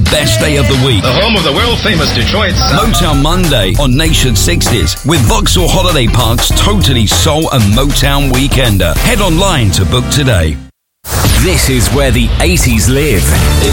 best day of the week. The home of the world-famous Detroit sound. Motown Monday on Nation 60s with Vauxhall Holiday Park's totally soul and Motown weekender. Head online to book today. This is where the 80s live.